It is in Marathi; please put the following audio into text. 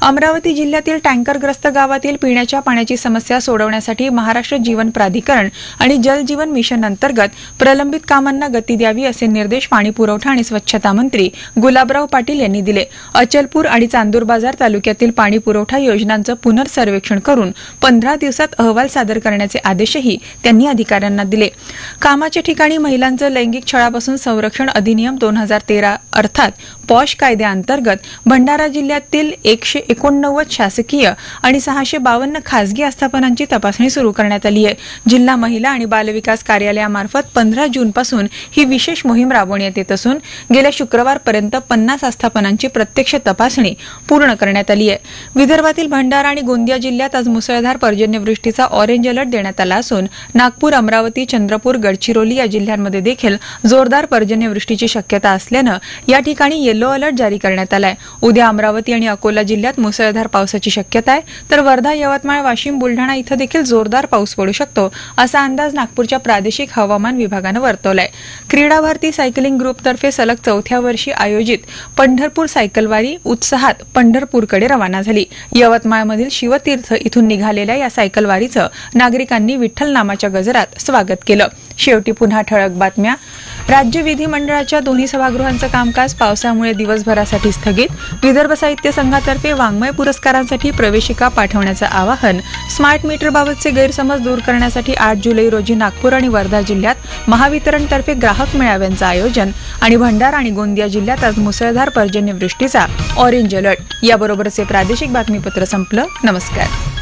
अमरावती जिल्ह्यातील टँकरग्रस्त गावातील पिण्याच्या पाण्याची समस्या सोडवण्यासाठी महाराष्ट्र जीवन प्राधिकरण आणि जल जीवन मिशन अंतर्गत प्रलंबित कामांना गती द्यावी असे निर्देश पाणीपुरवठा आणि स्वच्छता मंत्री गुलाबराव पाटील यांनी दिले. अचलपूर आणि चांदूर बाजार तालुक्यातील पाणीपुरवठा योजनांचं पुनर्सर्वेक्षण करून 15 दिवसात अहवाल सादर करण्याचे आदेशही त्यांनी अधिकाऱ्यांना दिले. कामाच्या ठिकाणी महिलांचं लैंगिक छळापासून संरक्षण अधिनियम 2013 अर्थात पॉश कायद्याअंतर्गत भंडारा जिल्ह्यातील 189 शासकीय आणि 652 खासगी आस्थापनांची तपासणी सुरू करण्यात आली आहे. जिल्हा महिला आणि बालविकास कार्यालयामार्फत 15 जूनपासून ही विशेष मोहीम राबवण्यात येत असून गेल्या शुक्रवारपर्यंत 50 आस्थापनांची प्रत्यक्ष तपासणी पूर्ण करण्यात आली आहे. विदर्भातील भंडारा आणि गोंदिया जिल्ह्यात आज मुसळधार पर्जन्यवृष्टीचा ऑरेंज अलर्ट देण्यात आला असून नागपूर, अमरावती, चंद्रपूर, गडचिरोली या जिल्ह्यांमध्ये देखील जोरदार पर्जन्यवृष्टीची शक्यता असल्यानं या ठिकाणी येलो अलर्ट जारी करण्यात आला आहे. उद्या अमरावती आणि अकोला जिल्ह्यात मुसळधार पावसाची शक्यता आहे, तर वर्धा, यवतमाळ, वाशिम, बुलढाणा इथं देखील जोरदार पाऊस पडू शकतो असा अंदाज नागपूरच्या प्रादेशिक हवामान विभागानं वर्तवलाय. क्रीडा भारती सायकलिंग ग्रुपतर्फे सलग 4थ्या वर्षी आयोजित पंढरपूर सायकलवारी उत्साहात पंढरपूरकडे रवाना झाली. यवतमाळमधील शिवतीर्थ इथून निघालेल्या या सायकलवारीचं नागरिकांनी विठ्ठल नामाच्या गजरात स्वागत केलं. शेवटी पुन्हा ठळक बातम्या. राज्य विधिमंडळाच्या दोन्ही सभागृहांचं कामकाज पावसामुळे दिवसभरासाठी स्थगित. विदर्भ साहित्य संघातर्फे वाङ्मय पुरस्कारांसाठी प्रवेशिका पाठवण्याचं आवाहन. स्मार्ट मीटरबाबतचे गैरसमज दूर करण्यासाठी 8 जुलै रोजी नागपूर आणि वर्धा जिल्ह्यात महावितरणतर्फे ग्राहक मेळाव्यांचं आयोजन. आणि भंडारा आणि गोंदिया जिल्ह्यात आज मुसळधार पर्जन्यवृष्टीचा ऑरेंज अलर्ट. याबरोबरचे प्रादेशिक बातमीपत्र संपलं. नमस्कार.